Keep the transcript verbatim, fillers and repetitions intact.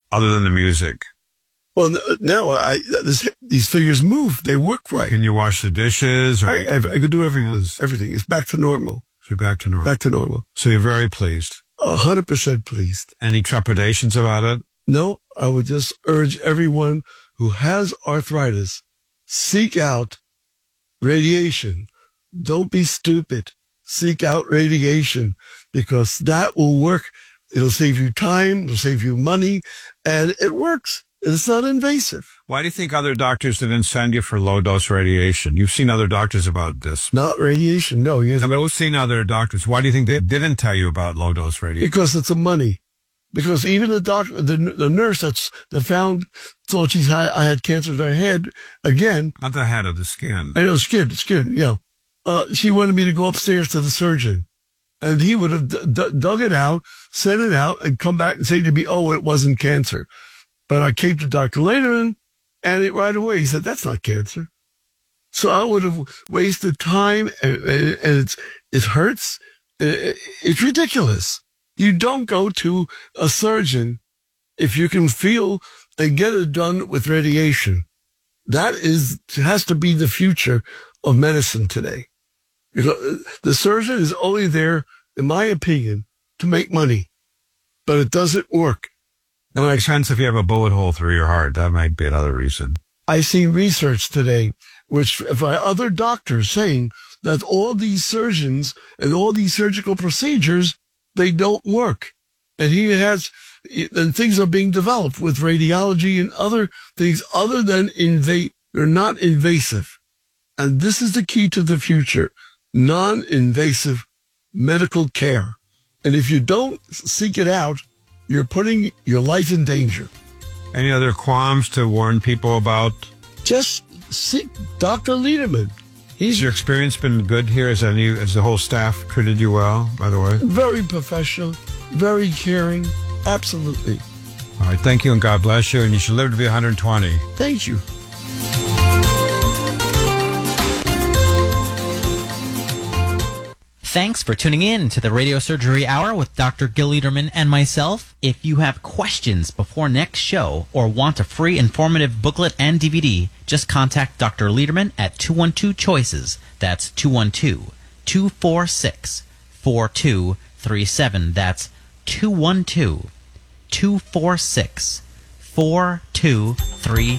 other than the music? Well, now I, this, these figures move. They work right. Can you wash the dishes? Or I, I, I could do everything. Everything. It's back to normal. So you're back to normal. Back to normal. So you're very pleased. A hundred percent pleased. Any trepidations about it? No, I would just urge everyone who has arthritis, seek out radiation. Don't be stupid. Seek out radiation because that will work. It'll save you time. It'll save you money. And it works. It's not invasive. Why do you think other doctors didn't send you for low-dose radiation? You've seen other doctors about this. Not radiation, no. Yes. I mean, we've seen other doctors. Why do you think they didn't tell you about low-dose radiation? Because it's the money. Because even the doctor, the, the nurse that's that found thought she's had, I had cancer in her head again. Not the head of the skin. I know, skin, skin, yeah. Uh, she wanted me to go upstairs to the surgeon. And he would have d- d- dug it out, sent it out, and come back and say to me, oh, it wasn't cancer. But I came to Doctor Lederman, and it right away, he said, that's not cancer. So I would have wasted time, and, and it's, it hurts. It's ridiculous. You don't go to a surgeon if you can feel and get it done with radiation. That is, has to be the future of medicine today. You know, the surgeon is only there, in my opinion, to make money, but it doesn't work. It makes sense if you have a bullet hole through your heart. That might be another reason. I see research today, which by other doctors saying that all these surgeons and all these surgical procedures, they don't work. And he has, and things are being developed with radiology and other things other than invade. They're not invasive. And this is the key to the future. Non-invasive medical care. And if you don't seek it out, you're putting your life in danger. Any other qualms to warn people about? Just seek Doctor Lederman. He's Has your experience been good here? Has any, has the whole staff treated you well, by the way? very professional, very caring. Absolutely. All right, thank you and God bless you. And you should live to be one hundred twenty. Thank you. Thanks for tuning in to the Radio Surgery Hour with Doctor Gil Lederman and myself. If you have questions before next show or want a free informative booklet and D V D, just contact Doctor Lederman at two one two choices. That's two one two, two four six, four two three seven. That's two one two, two four six, four two three